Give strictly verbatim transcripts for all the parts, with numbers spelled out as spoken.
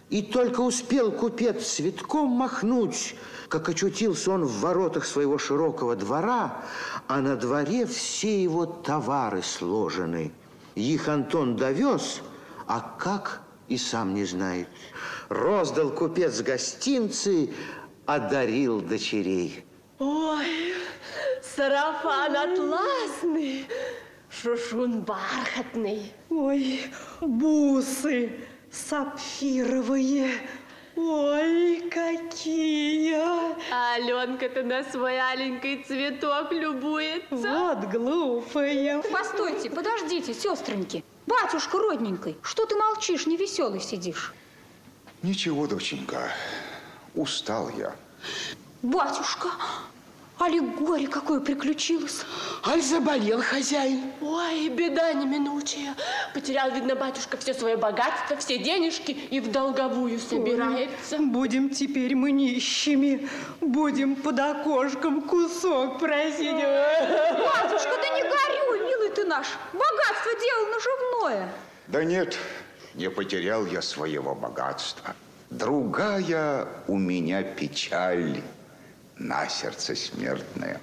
И только успел купец цветком махнуть, как очутился он в воротах своего широкого двора, а на дворе все его товары сложены. Их Антон довез, а как и сам не знает. Роздал купец гостинцы, одарил дочерей. Ой, сарафан атласный, шушун бархатный. Ой, бусы сапфировые. Ой, какие! А Аленка-то на свой аленький цветок любуется. Вот глупая. Постойте, подождите, сестреньки. Батюшка родненький, что ты молчишь, невеселый сидишь? Ничего, доченька, устал я. Батюшка, али горе какое приключилось? Аль заболел хозяин. Ой, беда неминучая. Потерял, видно, батюшка все свое богатство, все денежки и в долговую собирается. Ой, будем теперь мы нищими, будем под окошком кусок просить. Батюшка, да не горюй, милый ты наш, богатство дело наживное. Да нет, не потерял я своего богатства. Другая у меня печаль на сердце смертное.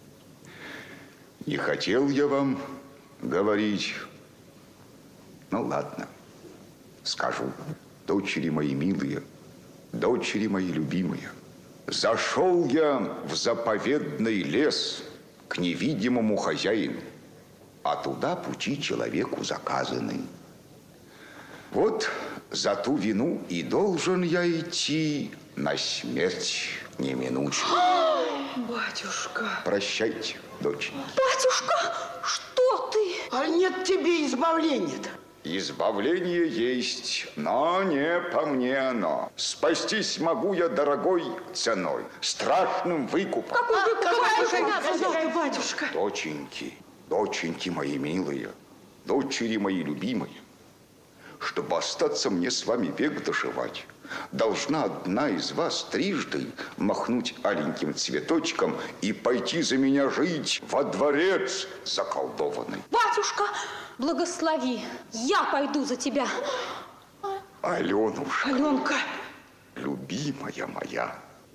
Не хотел я вам говорить. Ну, ладно, скажу. Дочери мои милые, дочери мои любимые, зашел я в заповедный лес к невидимому хозяину, а туда пути человеку заказаны. Вот за ту вину и должен я идти на смерть неминучую. Батюшка. Прощайте, дочь. Батюшка, что ты? А нет тебе избавления-то. Избавление есть, но не по мне оно. Спастись могу я дорогой ценой, страшным выкупом. Какой А, выкуп, батюшка, батюшка, батюшка. Доченьки, доченьки мои милые, дочери мои любимые, чтобы остаться мне с вами век доживать, должна одна из вас трижды махнуть аленьким цветочком и пойти за меня жить во дворец заколдованный. Батюшка, благослови, я пойду за тебя. Аленушка, Аленка, любимая моя,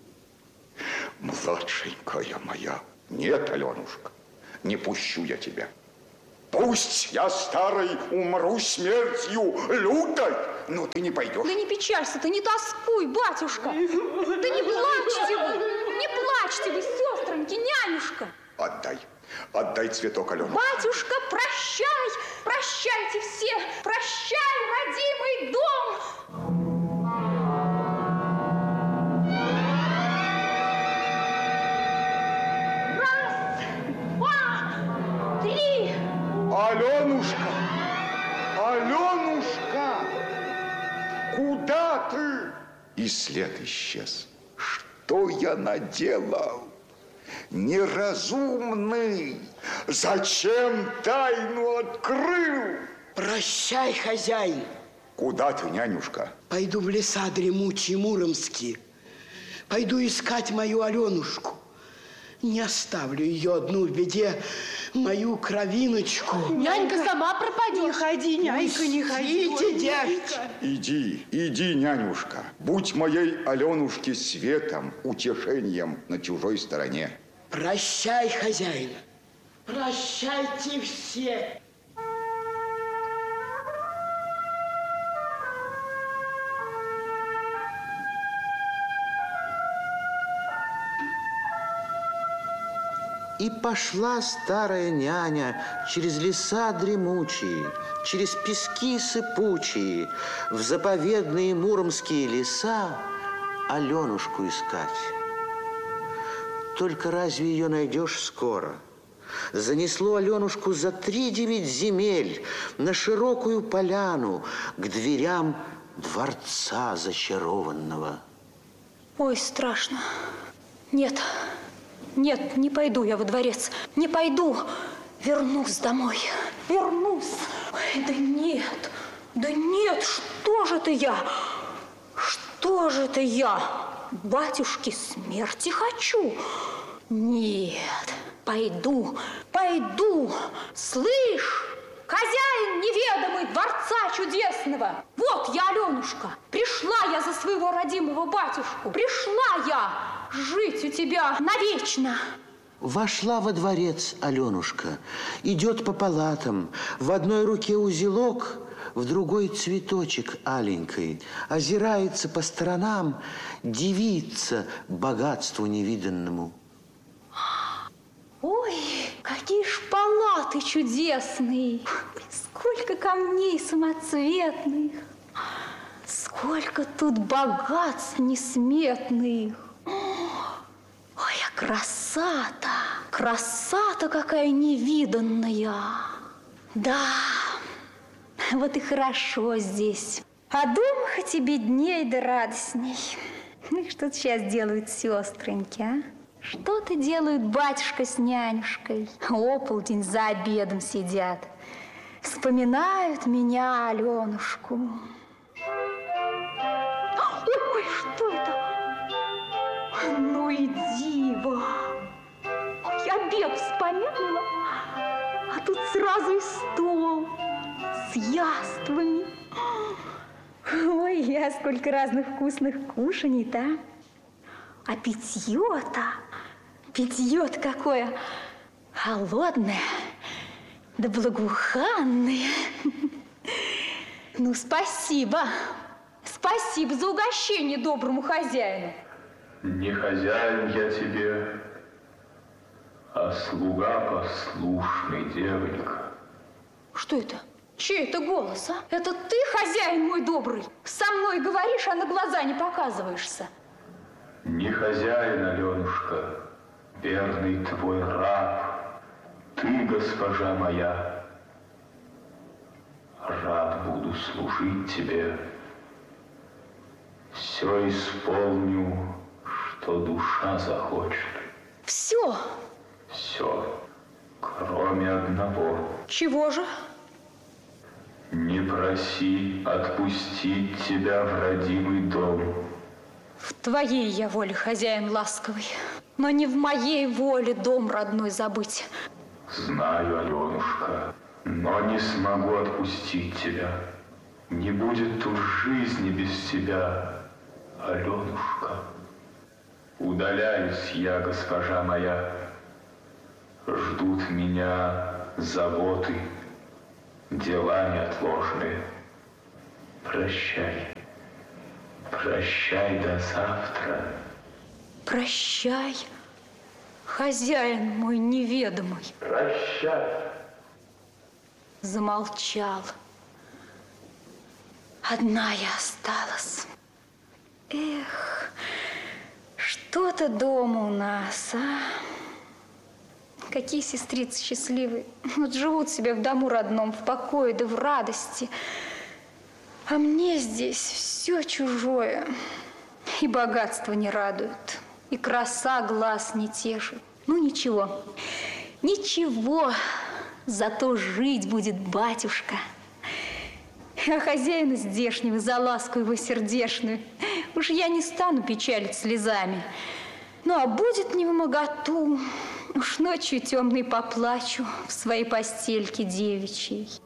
младшенькая моя. Нет, Аленушка, не пущу я тебя. Пусть я старый умру смертью лютой, но ты не пойдешь. Да не печалься ты, не тоскуй, батюшка. Да не плачьте вы, не плачьте вы, сестреньки, нянюшка. Отдай, отдай цветок, Алена. Батюшка, прощай, прощайте все, прощай, родимый дом. Аленушка! Аленушка! Куда ты? И след исчез. Что я наделал? Неразумный! Зачем тайну открыл? Прощай, хозяин. Куда ты, нянюшка? Пойду в леса дремучие муромские. Пойду искать мою Аленушку. Не оставлю ее одну в беде, мою кровиночку. Нянька сама пропадет. не ходи, нянька, не ходи. Идите, девки. Иди, иди, нянюшка. Будь моей Аленушке светом, утешением на чужой стороне. Прощай, хозяин. Прощайте все. И пошла старая няня через леса дремучие, через пески сыпучие, в заповедные муромские леса Аленушку искать. Только разве ее найдешь скоро? Занесло Аленушку за три девять земель на широкую поляну к дверям дворца зачарованного. Ой, страшно. Нет, нет, не пойду я во дворец, не пойду. Вернусь домой, вернусь. Ой, да нет, да нет, что же это я? Что же это я? Батюшки смерти хочу. Нет, пойду, пойду. Слышь, Хозяин неведомый дворца чудесного! Вот я, Аленушка, пришла я за своего родимого батюшку, пришла я жить у тебя навечно. Вошла во дворец Аленушка, идет по палатам, в одной руке узелок, в другой цветочек аленький, озирается по сторонам, дивится богатству невиданному. Ой, какие ж палаты чудесные! Сколько камней самоцветных! Сколько тут богатств несметных! Ой, а красота! Красота какая невиданная! Да, вот и хорошо здесь. А дома хоть и бедней да радостней. Ну и что сейчас делают сестреньки, а? Что-то делают батюшка с нянюшкой. Ополдень за обедом сидят. Вспоминают меня, Аленушку. Ой, ой, что это? Ну и диво. Ой, обед вспомнила, а тут сразу и стол с яствами. Ой, а сколько разных вкусных кушаний-то. А питье-то, питье-то какое холодное, да благоуханное. Ну, спасибо, спасибо за угощение доброму хозяину. Не хозяин я тебе, а слуга послушный, девонька. Что это? Чей это голос, а? Это ты, хозяин мой добрый? Со мной говоришь, а на глаза не показываешься. Не хозяин, Аленушка, верный твой раб. Ты, госпожа моя, рад буду служить тебе. Все исполню, что душа захочет. Все? Все, кроме одного. Чего же? Не проси отпустить тебя в родимый дом. В твоей я воле, хозяин ласковый, но не в моей воле дом родной забыть. Знаю, Аленушка, но не смогу отпустить тебя. Не будет тут жизни без тебя, Аленушка. Удаляюсь я, госпожа моя. Ждут меня заботы, дела неотложные. Прощай. Прощай до завтра. Прощай, хозяин мой неведомый. Прощай. Замолчал. Одна я осталась. Эх, что-то дома у нас, а? Какие сестрицы счастливые. Вот живут себе в дому родном, в покое да в радости. А мне здесь все чужое. И богатство не радует, и краса глаз не тешит. Ну ничего, ничего, зато жить будет батюшка. А хозяина здешнего за ласку его сердешную уж я не стану печалить слезами. Ну а будет не вмоготу, уж ночью темной поплачу в своей постельке девичьей.